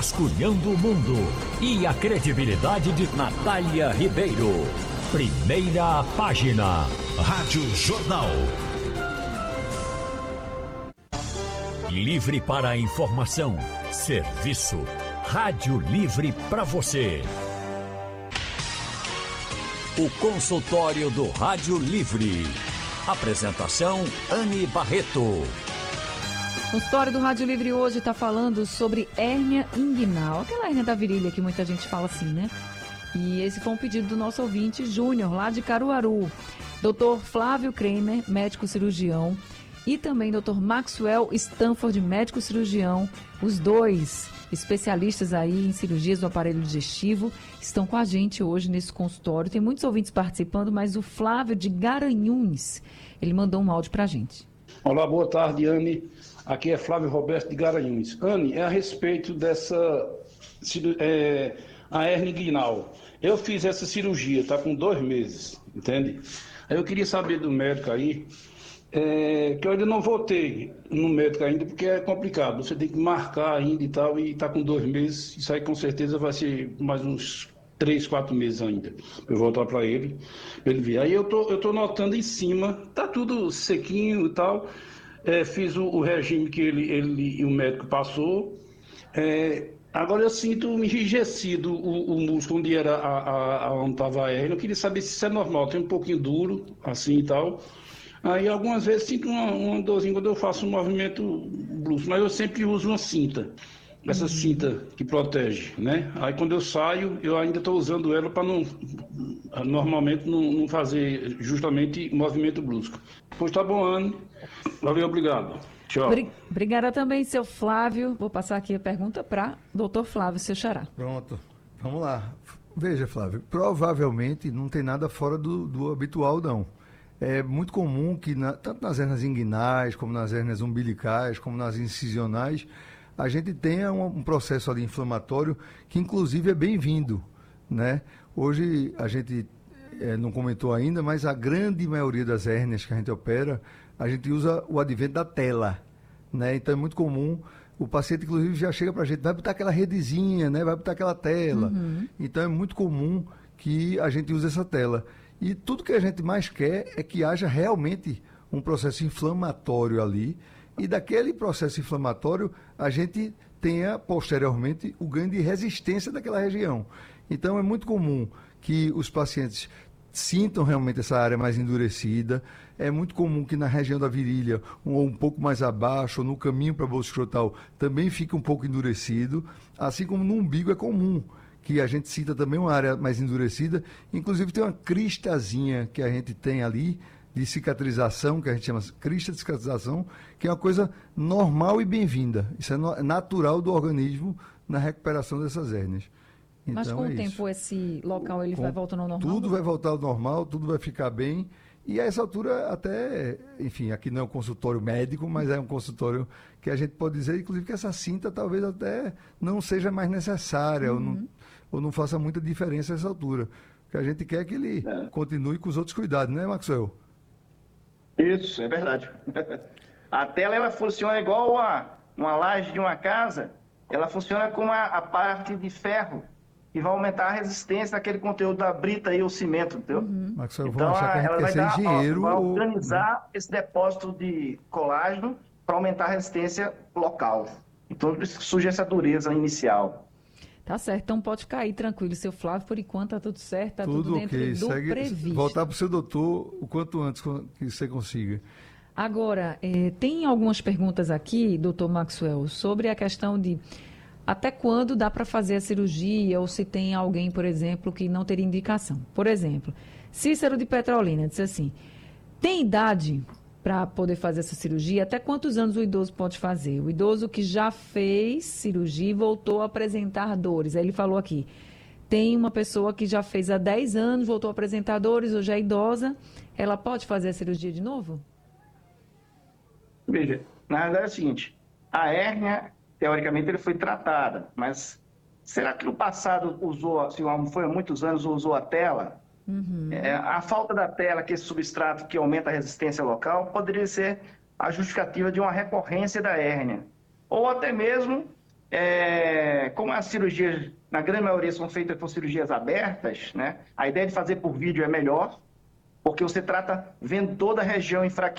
Vasculhando o mundo e a credibilidade de Natália Ribeiro. Primeira página. Rádio Jornal. Livre para a informação. Serviço. Rádio Livre para você. O consultório do Rádio Livre. Apresentação Anne Barreto. O consultório do Rádio Livre hoje está falando sobre hérnia inguinal, aquela hérnia da virilha que muita gente fala assim, né? E esse foi um pedido do nosso ouvinte Júnior, lá de Caruaru. Dr. Flávio Kramer, médico cirurgião, e também Dr. Maxwell Stanford, médico cirurgião, os dois especialistas aí em cirurgias do aparelho digestivo, estão com a gente hoje nesse consultório. Tem muitos ouvintes participando, mas o Flávio de Garanhuns, ele mandou um áudio para a gente. Olá, boa tarde, Anne. Aqui é Flávio Roberto de Garanhuns. Anne, é a respeito dessa a hérnia inguinal. Eu fiz essa cirurgia, tá com 2 meses, entende? Aí eu queria saber do médico aí, que eu ainda não voltei no médico ainda, porque é complicado. Você tem que marcar ainda e tal, e tá com 2 meses. Isso aí com certeza vai ser mais uns 3, 4 meses ainda. Eu vou voltar para ele, pra ele ver. Aí eu tô notando em cima, tá tudo sequinho e tal. Fiz o regime que ele e o médico passou. Agora eu sinto enrijecido o músculo onde era onde estava a hérnia. Eu queria saber se isso é normal. Tem um pouquinho duro, assim e tal. Aí algumas vezes sinto uma dorzinha quando eu faço um movimento brusco, mas eu sempre uso uma cinta, essa cinta que protege, né? Aí quando eu saio, eu ainda estou usando ela para normalmente não fazer justamente movimento brusco. Pois tá bom, Anne. Valeu, obrigado. Tchau. Obrigada também, seu Flávio. Vou passar aqui a pergunta para doutor Flávio, seu xará. Pronto, vamos lá. Veja, Flávio, provavelmente não tem nada fora do habitual, não. É muito comum que, tanto nas hérnias inguinais, como nas hérnias umbilicais, como nas incisionais, a gente tenha um processo ali inflamatório que, inclusive, é bem-vindo, né? Hoje, a gente não comentou ainda, mas a grande maioria das hérnias que a gente opera, a gente usa o advento da tela, né? Então, é muito comum, o paciente, inclusive, já chega para a gente, vai botar aquela redezinha, né? Vai botar aquela tela. Uhum. Então, é muito comum que a gente use essa tela. E tudo que a gente mais quer é que haja realmente um processo inflamatório ali, e daquele processo inflamatório a gente tenha posteriormente o ganho de resistência daquela região. Então é muito comum que os pacientes sintam realmente essa área mais endurecida, é muito comum que na região da virilha, ou um pouco mais abaixo, ou no caminho para a bolsa escrotal, também fique um pouco endurecido, assim como no umbigo é comum que a gente sinta também uma área mais endurecida. Inclusive tem uma cristazinha que a gente tem ali, de cicatrização, que a gente chama crista de cicatrização, que é uma coisa normal e bem-vinda. Isso é natural do organismo na recuperação dessas hérnias. Então, mas com o tempo esse local ele vai voltando ao normal? Tudo vai voltar ao normal, tudo vai ficar bem. E a essa altura até, enfim, aqui não é um consultório médico, mas é um consultório que a gente pode dizer, inclusive, que essa cinta talvez até não seja mais necessária, ou não faça muita diferença a essa altura. O que a gente quer é que ele continue com os outros cuidados, né, Maxwell? Isso, é verdade. A tela, ela funciona igual uma laje de uma casa, ela funciona como a parte de ferro, que vai aumentar a resistência daquele conteúdo da brita e o cimento, entendeu? Maxwell, então, ela vai ser engenheiro, vai organizar esse depósito de colágeno para aumentar a resistência local. Então, surge essa dureza inicial. Tá certo, então pode ficar aí tranquilo, seu Flávio, por enquanto tá tudo certo, tá tudo dentro do previsto. Voltar para o seu doutor o quanto antes que você consiga. Agora, tem algumas perguntas aqui, doutor Maxwell, sobre a questão de até quando dá para fazer a cirurgia, ou se tem alguém, por exemplo, que não teria indicação. Por exemplo, Cícero de Petrolina disse assim, tem idade para poder fazer essa cirurgia? Até quantos anos o idoso pode fazer? O idoso que já fez cirurgia e voltou a apresentar dores. Aí ele falou aqui, tem uma pessoa que já fez há 10 anos, voltou a apresentar dores, hoje é idosa, ela pode fazer a cirurgia de novo? Veja, na verdade é o seguinte, a hérnia, teoricamente, ele foi tratada, mas será que no passado usou, se foi há muitos anos, usou a tela? Uhum. A falta da tela, que é esse substrato que aumenta a resistência local, poderia ser a justificativa de uma recorrência da hérnia. Ou até mesmo como as cirurgias, na grande maioria, são feitas por cirurgias abertas, né? A ideia de fazer por vídeo é melhor, porque você trata vendo toda a região enfraquecida.